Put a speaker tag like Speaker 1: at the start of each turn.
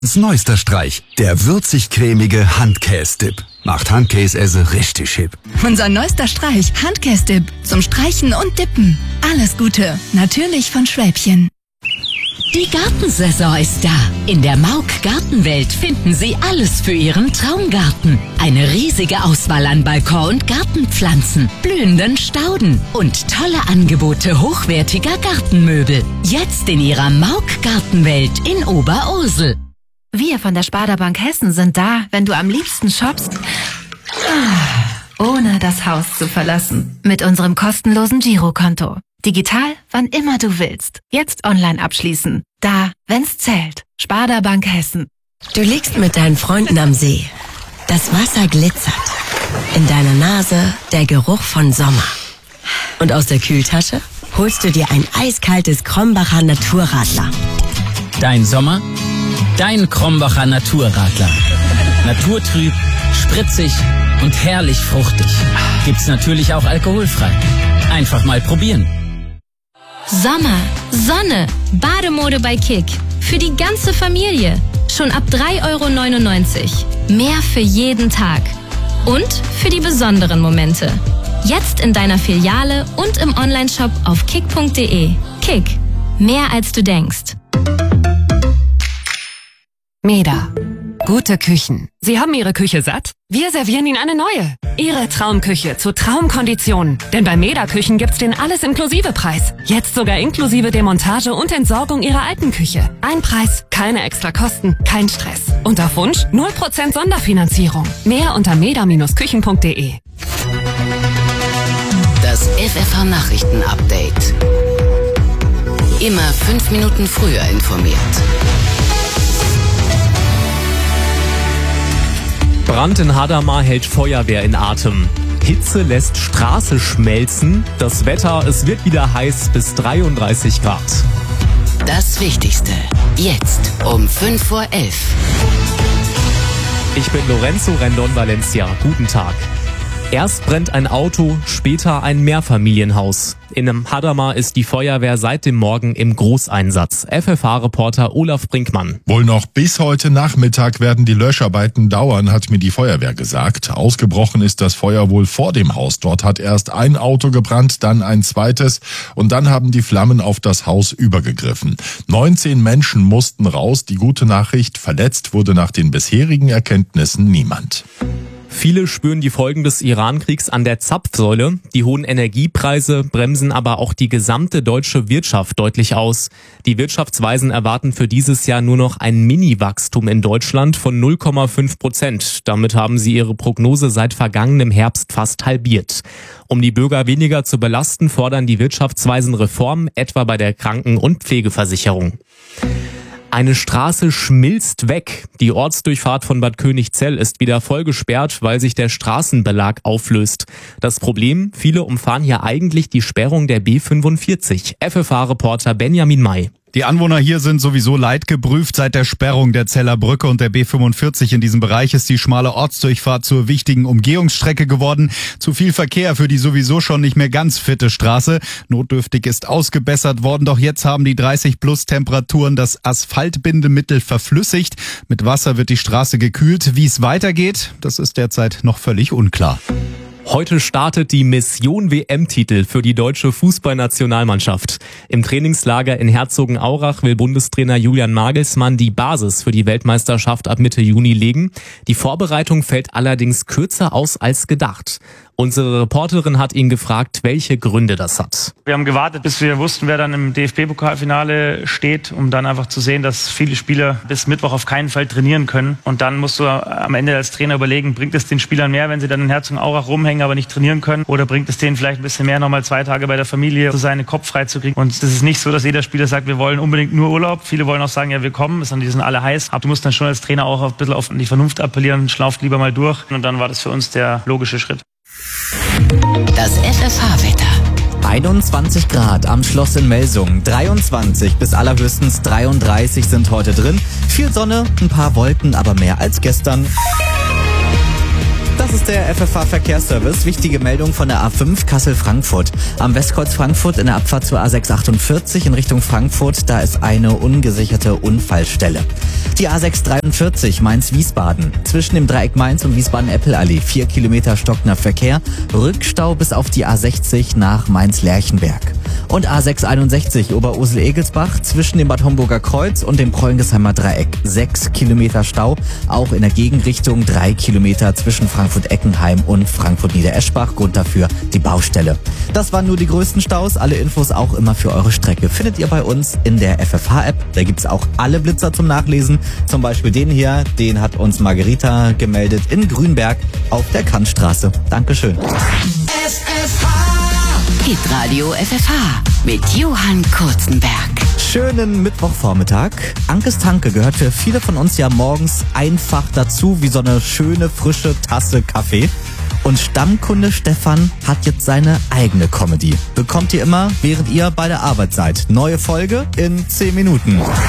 Speaker 1: Das neuester Streich, der würzig-cremige Handkäse-Dip. Macht Handkäse richtig hip.
Speaker 2: Unser neuester Streich, Handkäse-Dip. Zum Streichen und Dippen. Alles Gute, natürlich von Schwäbchen.
Speaker 3: Die Gartensaison ist da. In der Mauk Gartenwelt finden Sie alles für Ihren Traumgarten. Eine riesige Auswahl an Balkon- und Gartenpflanzen, blühenden Stauden und tolle Angebote hochwertiger Gartenmöbel. Jetzt in Ihrer Mauk Gartenwelt in Oberursel.
Speaker 4: Wir von der Sparda Bank Hessen sind da, wenn du am liebsten shoppst, ohne das Haus zu verlassen. Mit unserem kostenlosen Girokonto. Digital, wann immer du willst. Jetzt online abschließen. Da, wenn's zählt. Sparda Bank Hessen.
Speaker 3: Du liegst mit deinen Freunden am See. Das Wasser glitzert. In deiner Nase der Geruch von Sommer. Und aus der Kühltasche holst du dir ein eiskaltes Krombacher Naturradler.
Speaker 5: Dein Sommer? Dein Krombacher Naturradler. Naturtrüb, spritzig und herrlich fruchtig. Gibt's natürlich auch alkoholfrei. Einfach mal probieren.
Speaker 6: Sommer, Sonne, Bademode bei Kick. Für die ganze Familie. Schon ab 3,99 €. Mehr für jeden Tag. Und für die besonderen Momente. Jetzt in deiner Filiale und im Onlineshop auf kick.de. Kick. Mehr als du denkst.
Speaker 7: Meda. Gute Küchen. Sie haben Ihre Küche satt? Wir servieren Ihnen eine neue. Ihre Traumküche zu Traumkonditionen. Denn bei Meda Küchen gibt's den Alles-Inklusive-Preis. Jetzt sogar inklusive Demontage und Entsorgung Ihrer alten Küche. Ein Preis, keine extra Kosten, kein Stress. Und auf Wunsch 0% Sonderfinanzierung. Mehr unter meda-küchen.de.
Speaker 3: Das FFH Nachrichten-Update. Immer 5 Minuten früher informiert.
Speaker 8: Brand in Hadamar hält Feuerwehr in Atem. Hitze lässt Straße schmelzen. Das Wetter, es wird wieder heiß bis 33 Grad.
Speaker 3: Das Wichtigste. Jetzt um 5:11 Uhr.
Speaker 8: Ich bin Lorenzo Rendon Valencia. Guten Tag. Erst brennt ein Auto, später ein Mehrfamilienhaus. In Hadamar ist die Feuerwehr seit dem Morgen im Großeinsatz. FFH-Reporter Olaf Brinkmann.
Speaker 9: Wohl noch bis heute Nachmittag werden die Löscharbeiten dauern, hat mir die Feuerwehr gesagt. Ausgebrochen ist das Feuer wohl vor dem Haus. Dort hat erst ein Auto gebrannt, dann ein zweites und dann haben die Flammen auf das Haus übergegriffen. 19 Menschen mussten raus. Die gute Nachricht, verletzt wurde nach den bisherigen Erkenntnissen niemand.
Speaker 8: Viele spüren die Folgen des Iran-Kriegs an der Zapfsäule. Die hohen Energiepreise bremsen aber auch die gesamte deutsche Wirtschaft deutlich aus. Die Wirtschaftsweisen erwarten für dieses Jahr nur noch ein Mini-Wachstum in Deutschland von 0,5%. Damit haben sie ihre Prognose seit vergangenem Herbst fast halbiert. Um die Bürger weniger zu belasten, fordern die Wirtschaftsweisen Reformen, etwa bei der Kranken- und Pflegeversicherung. Eine Straße schmilzt weg. Die Ortsdurchfahrt von Bad Königzell ist wieder voll gesperrt, weil sich der Straßenbelag auflöst. Das Problem, viele umfahren hier eigentlich die Sperrung der B45. FFH-Reporter Benjamin May.
Speaker 10: Die Anwohner hier sind sowieso leidgeprüft. Seit der Sperrung der Zeller Brücke und der B45 in diesem Bereich ist die schmale Ortsdurchfahrt zur wichtigen Umgehungsstrecke geworden. Zu viel Verkehr für die sowieso schon nicht mehr ganz fitte Straße. Notdürftig ist ausgebessert worden, doch jetzt haben die 30+ Temperaturen das Asphaltbindemittel verflüssigt. Mit Wasser wird die Straße gekühlt. Wie es weitergeht, das ist derzeit noch völlig unklar.
Speaker 8: Heute startet die Mission WM-Titel für die deutsche Fußballnationalmannschaft. Im Trainingslager in Herzogenaurach will Bundestrainer Julian Nagelsmann die Basis für die Weltmeisterschaft ab Mitte Juni legen. Die Vorbereitung fällt allerdings kürzer aus als gedacht. Unsere Reporterin hat ihn gefragt, welche Gründe das hat.
Speaker 11: Wir haben gewartet, bis wir wussten, wer dann im DFB-Pokalfinale steht, um dann einfach zu sehen, dass viele Spieler bis Mittwoch auf keinen Fall trainieren können. Und dann musst du am Ende als Trainer überlegen, bringt es den Spielern mehr, wenn sie dann in Herzogenaurach rumhängen, aber nicht trainieren können? Oder bringt es denen vielleicht ein bisschen mehr, nochmal 2 Tage bei der Familie seinen Kopf frei zu kriegen? Und es ist nicht so, dass jeder Spieler sagt, wir wollen unbedingt nur Urlaub. Viele wollen auch sagen, ja, wir kommen, die sind alle heiß. Aber du musst dann schon als Trainer auch ein bisschen auf die Vernunft appellieren, schlauft lieber mal durch. Und dann war das für uns der logische Schritt.
Speaker 3: Das FFH-Wetter.
Speaker 12: 21 Grad am Schloss in Melsungen, 23 bis allerhöchstens 33 sind heute drin. Viel Sonne, ein paar Wolken, aber mehr als gestern. Das ist der FFH Verkehrsservice. Wichtige Meldung von der A5 Kassel-Frankfurt. Am Westkreuz Frankfurt in der Abfahrt zur A648 in Richtung Frankfurt, da ist eine ungesicherte Unfallstelle. Die A643 Mainz-Wiesbaden. Zwischen dem Dreieck Mainz und Wiesbaden-Eppel-Allee 4 Kilometer stockender Verkehr. Rückstau bis auf die A60 nach Mainz-Lerchenberg. Und A661 Oberursel-Egelsbach zwischen dem Bad Homburger Kreuz und dem Preußensheimer Dreieck. 6 Kilometer Stau, auch in der Gegenrichtung 3 Kilometer zwischen Frankfurt-Eckenheim und Frankfurt-Niedereschbach. Grund dafür die Baustelle. Das waren nur die größten Staus. Alle Infos auch immer für eure Strecke findet ihr bei uns in der FFH-App. Da gibt's auch alle Blitzer zum Nachlesen. Zum Beispiel den hier, den hat uns Margarita gemeldet in Grünberg auf der Kantstraße. Dankeschön.
Speaker 3: Hitradio FFH mit Johann Kurzenberg.
Speaker 12: Schönen Mittwochvormittag. Ankes Tanke gehört für viele von uns ja morgens einfach dazu, wie so eine schöne, frische Tasse Kaffee. Und Stammkunde Stefan hat jetzt seine eigene Comedy. Bekommt ihr immer, während ihr bei der Arbeit seid. Neue Folge in 10 Minuten.